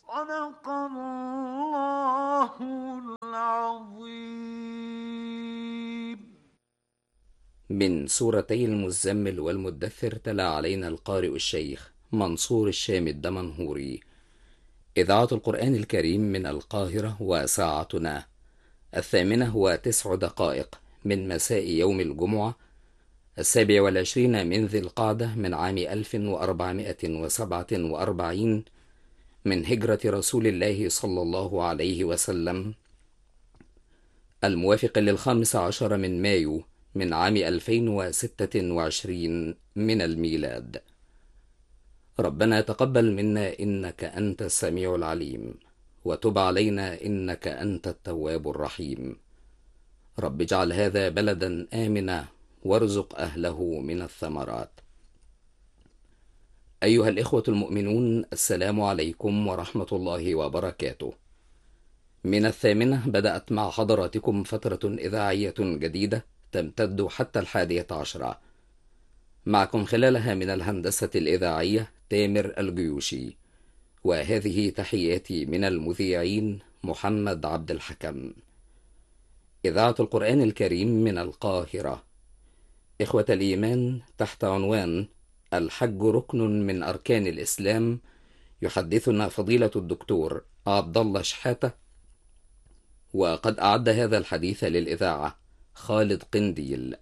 صدق الله العظيم. من سورتي المزمل والمدثر تلا علينا القارئ الشيخ منصور الشام الدمنهوري. إذاعة القرآن الكريم من القاهرة، وساعتنا 8:09 من مساء يوم الجمعة 27 من ذي القعدة من عام 1447 من هجرة رسول الله صلى الله عليه وسلم، الموافق ل15 من مايو من عام 2026 من الميلاد. ربنا تقبل منا إنك أنت السميع العليم، وتب علينا إنك أنت التواب الرحيم. رب اجعل هذا بلدا آمنا وارزق أهله من الثمرات. أيها الإخوة المؤمنون، السلام عليكم ورحمة الله وبركاته. من 8 بدأت مع حضراتكم فترة إذاعية جديدة تمتد حتى 11. معكم خلالها من الهندسة الإذاعية تامر الجيوشي، وهذه تحياتي من المذيعين محمد عبد الحكم. إذاعة القرآن الكريم من القاهرة. إخوة الإيمان، تحت عنوان الحج ركن من أركان الإسلام، يحدثنا فضيلة الدكتور عبد الله شحاتة، وقد أعد هذا الحديث للإذاعة خالد قنديل.